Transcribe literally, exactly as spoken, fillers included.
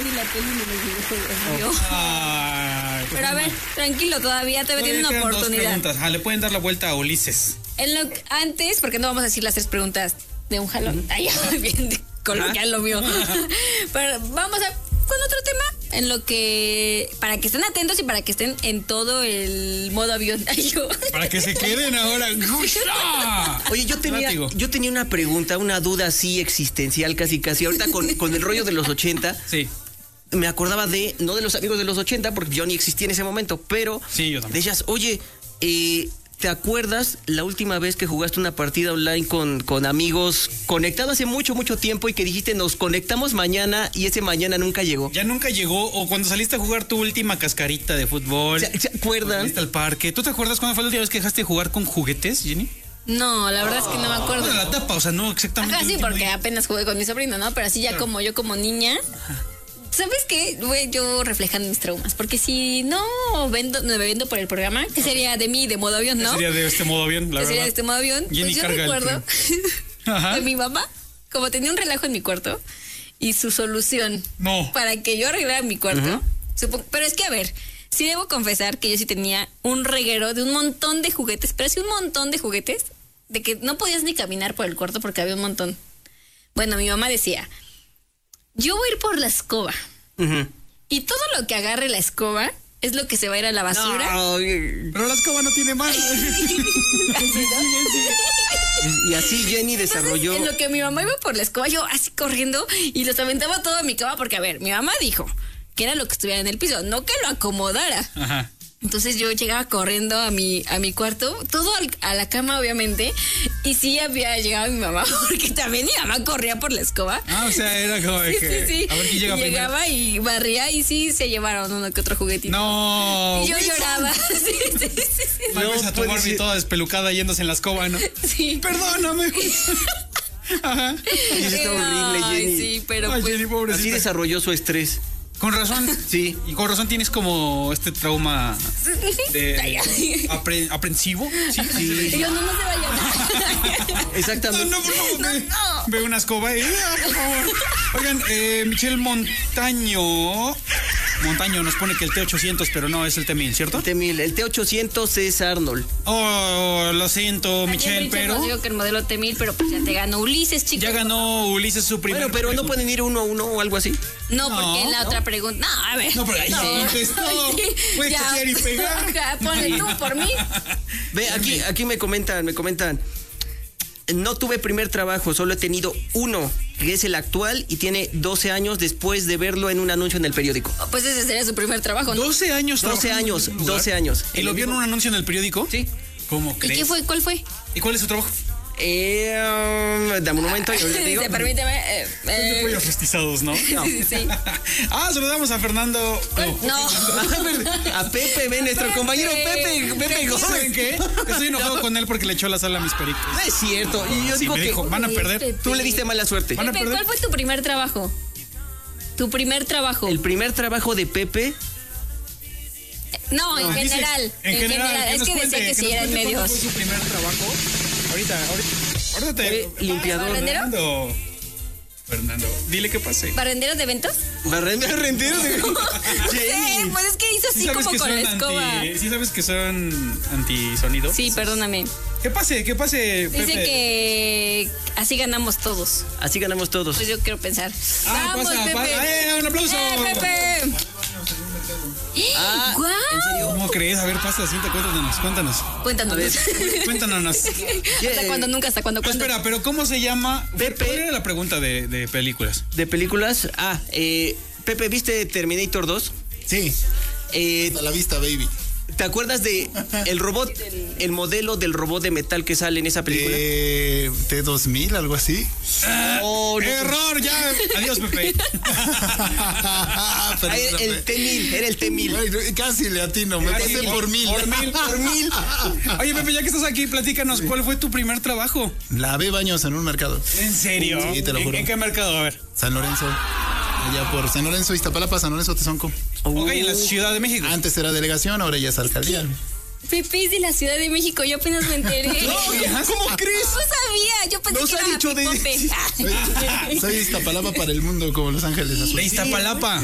ni la peli ni los videojuegos. Oh. Ay, pues pero a ver, tranquilo, todavía te tiene una oportunidad. Ajá, le pueden dar la vuelta a Ulises. En lo que, antes, porque no vamos a decir las tres preguntas de un jalón. Uh-huh. Ay, bien coloquial lo mío. Pero vamos a con otro tema, en lo que para que estén atentos y para que estén en todo el modo avión. Ay, yo. Para que se queden ahora. Oye, yo tenía, yo tenía una pregunta, una duda así existencial casi casi. Ahorita con, con el rollo de los ochenta. Sí. Me acordaba de, no de los amigos de los ochenta, porque yo ni existía en ese momento, pero sí, yo también. Decías, oye, eh, ¿te acuerdas la última vez que jugaste una partida online con, con amigos conectados hace mucho, mucho tiempo y que dijiste nos conectamos mañana y ese mañana nunca llegó? Ya nunca llegó, o cuando saliste a jugar tu última cascarita de fútbol. ¿Se, ¿se acuerdan? Saliste al parque. ¿Tú te acuerdas cuándo fue la última vez que dejaste de jugar con juguetes, Jenny? No, la verdad oh, es que no me acuerdo. La tapa, o sea, no exactamente. Ajá, sí, porque día. apenas jugué con mi sobrino, ¿no? Pero así ya claro. como yo como niña... Ajá. ¿Sabes qué? Voy yo reflejando mis traumas. Porque si no vendo, no me vendo por el programa, ¿qué sería de mí de modo avión, no? ¿Qué sería de este modo avión, la ¿Qué verdad? sería de este modo avión? Jenny pues yo recuerdo de mi mamá, como tenía un relajo en mi cuarto, y su solución no. para que yo arreglara mi cuarto, uh-huh. supongo, pero es que a ver, sí debo confesar que yo sí tenía un reguero de un montón de juguetes, pero sí un montón de juguetes, de que no podías ni caminar por el cuarto porque había un montón. Bueno, mi mamá decía, yo voy a ir por la escoba. Uh-huh. Y todo lo que agarre la escoba es lo que se va a ir a la basura. No, pero la escoba no tiene más. ¿Así, no? Y así Jenny desarrolló. Entonces, en lo que mi mamá iba por la escoba, yo así corriendo y los aventaba todo a mi cama, porque a ver, mi mamá dijo que era lo que estuviera en el piso, no que lo acomodara. Ajá. Entonces yo llegaba corriendo a mi, a mi cuarto, todo al, a la cama obviamente, y sí había llegado mi mamá, porque también mi mamá corría por la escoba. Ah, o sea, era como de sí, que, sí, sí. a ver quién llega y llegaba primero. Y barría y sí se llevaron uno que otro juguetito. No. Y yo lloraba. sí, sí, sí, sí. No, ves a tu Barbie ser... toda despelucada yéndose en la escoba, ¿no? Sí. Perdóname. Ajá. Y eso está horrible, Jenny. Ay, sí, pero Ay, pues... Jenny, pobrecita. Así desarrolló su estrés. Con razón, sí. Y con razón tienes como este trauma de apre, aprensivo. Sí, sí. Y yo, no, no se vayan. Exactamente. No, no, por favor. No, no. Ve una escoba y... por favor. Oigan, eh, Michelle Montaño... Montaño nos pone que el T ochocientos, pero no, es el T mil, ¿cierto? El T mil, el T ochocientos es Arnold. Oh, lo siento, Michelle, pero... Digo que el modelo T mil, pero pues ya te ganó Ulises, chicos. Ya ganó Ulises su primer... Bueno, pero ¿no pueden ir uno a uno o algo así? No, porque no, en la no. otra pregunta... No, a ver. No, pero ahí no. se contestó. Puedes copiar y pegar. Ponle tú por mí. Ve, aquí, aquí me comentan, me comentan... No tuve primer trabajo, solo he tenido uno, que es el actual, y tiene doce años después de verlo en un anuncio en el periódico. Pues ese sería su primer trabajo, ¿no? doce años. doce años, doce años. ¿Y lo vio en un anuncio en el periódico? Sí. ¿Cómo crees? ¿Y qué fue? ¿Cuál fue? ¿Y cuál es su trabajo? Eh, um, dame un momento, yo le digo. ¿Te permíteme? Eh, eh, de pollos rostizados, ¿no? no. Sí, sí. Ah, saludamos a Fernando. Oh, no. A Pepe, ven, nuestro Pepe. compañero Pepe. Pepe Gómez. ¿Saben qué? Estoy enojado no. con él porque le echó la sal a mis pericos. No es cierto. Y yo sí, digo me que dijo, van a perder. Pepe. Tú le diste mala suerte. Pepe, ¿cuál fue tu primer trabajo? Tu primer trabajo. El primer trabajo de Pepe. No, no, en general. Dice, en, en general. general. Que es que cuente, decía que, que sí era en medios. ¿Cuál fue su primer trabajo? Ahorita, ahorita. Ahorita te. Limpiador. Fernando. Fernando, dile que pase. ¿Barrenderos de eventos? ¿Barrenderos de eventos? Sí, pues es que hizo así ¿Sí como con la escoba. Anti, ¿Sí sabes que son antisonido? Sí, perdóname. Que pase, que pase, Dice Pepe. que así ganamos todos. Así ganamos todos. Pues yo quiero pensar. Ah, ¡Vamos, pasa, Pepe! pasa. ¡Eh, un aplauso! ¡Eh, Pepe! Ah, ¡Guau! ¿en serio? ¿Cómo crees? A ver, pasa, siéntate, cuéntanos, cuéntanos. Cuéntanos. Cuéntanos. ¿Hasta cuándo? Nunca, ¿hasta cuándo? Pero espera, pero ¿cómo se llama? Pepe. ¿Cuál era la pregunta de, de películas? ¿De películas? Ah, eh, Pepe, ¿viste Terminator dos? Sí. Eh, a la vista, baby. ¿Te acuerdas de el robot, el modelo del robot de metal que sale en esa película? Eh, T dos mil, algo así. Oh, no. ¡Error! Ya. Adiós, Pepe. Ah, el, el T mil, era el T mil. Ay, casi le atino, me pasé por mil. Por mil, por mil. Oye, Pepe, ya que estás aquí, platícanos, ¿cuál fue tu primer trabajo? Lavé baños en un mercado. ¿En serio? Sí, te lo juro. ¿En, ¿en qué mercado? A ver. San Lorenzo. Allá por San Lorenzo, Iztapalapa, San Lorenzo, Tezonco. Ok, en la Ciudad de México. Antes era delegación, ahora ya es alcaldía. Pepe es de la Ciudad de México, yo apenas me enteré. No, ¿cómo crees? No sabía, yo pensé Nos que ha era dicho de- Pipope. Soy, soy de Iztapalapa para el mundo, como Los Ángeles Azules. De Iztapalapa.